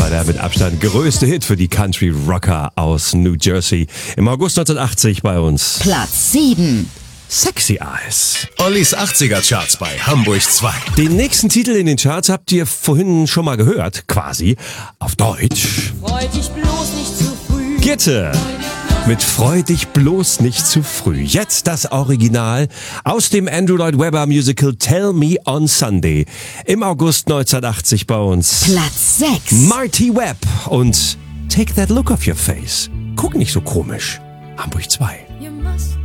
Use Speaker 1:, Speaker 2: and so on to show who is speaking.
Speaker 1: war der mit Abstand größte Hit für die Country Rocker aus New Jersey. Im August 1980 bei uns.
Speaker 2: Platz 7.
Speaker 1: Sexy Eyes.
Speaker 3: Ollis 80er Charts bei Hamburg 2.
Speaker 1: Den nächsten Titel in den Charts habt ihr vorhin schon mal gehört, quasi. Auf Deutsch.
Speaker 4: Freu dich bloß nicht zu früh.
Speaker 1: Gitte. Mit Freu dich bloß nicht zu früh. Jetzt das Original aus dem Andrew Lloyd Webber Musical Tell Me on Sunday. Im August 1980 bei uns.
Speaker 2: Platz 6.
Speaker 1: Marty Webb und Take That Look Off Your Face. Guck nicht so komisch. Hamburg 2.
Speaker 4: You must